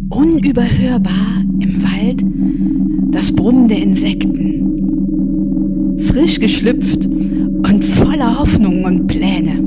Unüberhörbar im Wald das Brummen der Insekten. Frisch geschlüpft und voller Hoffnungen und Pläne.